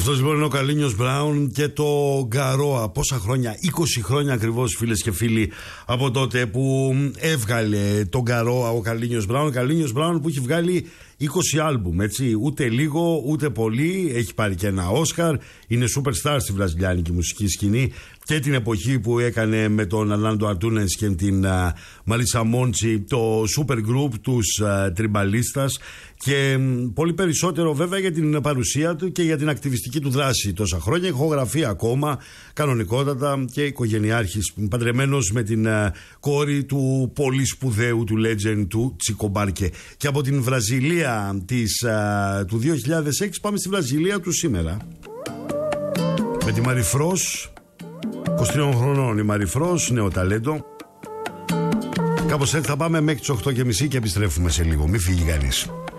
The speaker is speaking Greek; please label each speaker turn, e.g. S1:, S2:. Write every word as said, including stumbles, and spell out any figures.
S1: Αυτός λοιπόν είναι ο Καρλίνιος Μπράουν και το Γκαρόα. Πόσα χρόνια, είκοσι χρόνια ακριβώς, φίλες και φίλοι, από τότε που έβγαλε το Γκαρόα ο Καρλίνιος Μπράουν. Ο Καρλίνιος Μπράουν που έχει βγάλει είκοσι άλμπουμ, έτσι, ούτε λίγο ούτε πολύ. Έχει πάρει και ένα Όσκαρ. Είναι superstar στη βραζιλιάνικη μουσική σκηνή. Και την εποχή που έκανε με τον Αρλάντο Αρτούνες και την uh, Μαρίσα Μόντσι το super group τους uh, Τριμπαλίστας. Και um, πολύ περισσότερο βέβαια για την παρουσία του και για την ακτιβιστική του δράση τόσα χρόνια. Ηχογραφεί ακόμα κανονικότατα και οικογενειάρχης, παντρεμένος με την uh, κόρη του πολύ σπουδαίου του legend του Τσίκο Μπάρκε. Και από την Βραζιλία της, uh, του δύο χιλιάδες έξι πάμε στη Βραζιλία του σήμερα. Με τη Μαριφρός, είκοσι τριών χρονών η Μαριφρός, νέο ταλέντο. Κάπως έτσι θα πάμε μέχρι τις οκτώ και μισή και επιστρέφουμε σε λίγο. Μην φύγει κανείς.